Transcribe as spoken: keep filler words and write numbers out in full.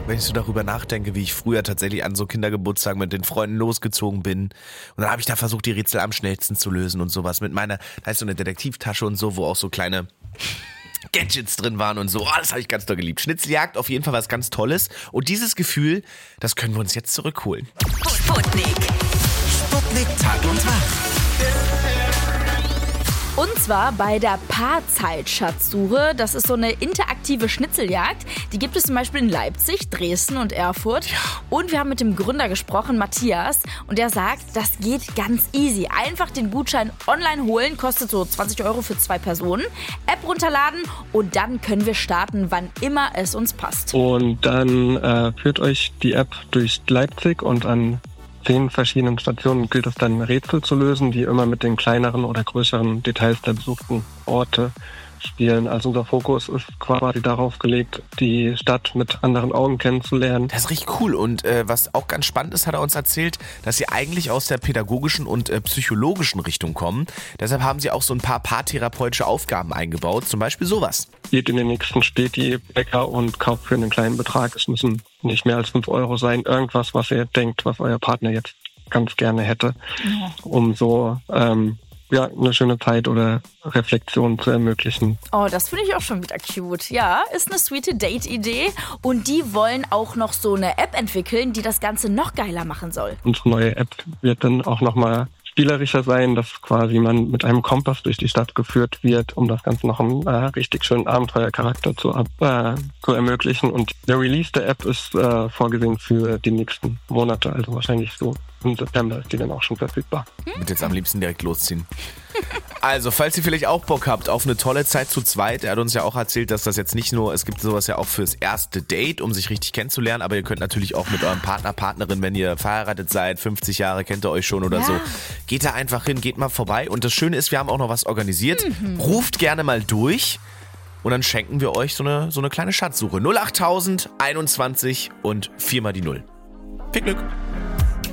wenn ich so darüber nachdenke, wie ich früher tatsächlich an so Kindergeburtstagen mit den Freunden losgezogen bin. Und dann habe ich da versucht, die Rätsel am schnellsten zu lösen und sowas. Mit meiner, da ist so eine Detektivtasche und so, wo auch so kleine Gadgets drin waren und so. Oh, das habe ich ganz doll geliebt. Schnitzeljagd, auf jeden Fall was ganz Tolles. Und dieses Gefühl, das können wir uns jetzt zurückholen. Sputnik. Sputnik Tag und Tag. Und zwar bei der Paarzeit-Schatzsuche. Das ist so eine interaktive Schnitzeljagd. Die gibt es zum Beispiel in Leipzig, Dresden und Erfurt. Ja. Und wir haben mit dem Gründer gesprochen, Matthias. Und der sagt, das geht ganz easy. Einfach den Gutschein online holen, kostet so zwanzig Euro für zwei Personen. App runterladen und dann können wir starten, wann immer es uns passt. Und dann äh, führt euch die App durch Leipzig und an zehn verschiedenen Stationen gilt es dann, Rätsel zu lösen, die immer mit den kleineren oder größeren Details der besuchten Orte spielen. Also unser Fokus ist quasi darauf gelegt, die Stadt mit anderen Augen kennenzulernen. Das ist richtig cool und äh, was auch ganz spannend ist, hat er uns erzählt, dass sie eigentlich aus der pädagogischen und äh, psychologischen Richtung kommen. Deshalb haben sie auch so ein paar paartherapeutische Aufgaben eingebaut, zum Beispiel sowas. Geht in den nächsten Späti, Bäcker und kauft für einen kleinen Betrag. Es müssen nicht mehr als fünf Euro sein. Irgendwas, was ihr denkt, was euer Partner jetzt ganz gerne hätte, um so ähm, ja, eine schöne Zeit oder Reflexion zu ermöglichen. Oh, das finde ich auch schon wieder cute. Ja, ist eine sweete Date-Idee. Und die wollen auch noch so eine App entwickeln, die das Ganze noch geiler machen soll. Unsere neue App wird dann auch nochmal spielerischer sein, dass quasi man mit einem Kompass durch die Stadt geführt wird, um das Ganze noch einen äh, richtig schönen Abenteuercharakter zu, äh, zu ermöglichen. Und der Release der App ist äh, vorgesehen für die nächsten Monate, also wahrscheinlich so im September ist die dann auch schon verfügbar. Ich würde jetzt am liebsten direkt losziehen. Also, falls ihr vielleicht auch Bock habt auf eine tolle Zeit zu zweit, er hat uns ja auch erzählt, dass das jetzt nicht nur, es gibt sowas ja auch fürs erste Date, um sich richtig kennenzulernen, aber ihr könnt natürlich auch mit eurem Partner, Partnerin, wenn ihr verheiratet seid, fünfzig Jahre kennt ihr euch schon oder ja. so, geht da einfach hin, geht mal vorbei und das Schöne ist, wir haben auch noch was organisiert, mhm. ruft gerne mal durch und dann schenken wir euch so eine, so eine kleine Schatzsuche. null achttausend einundzwanzig und viermal die Null. Viel Glück!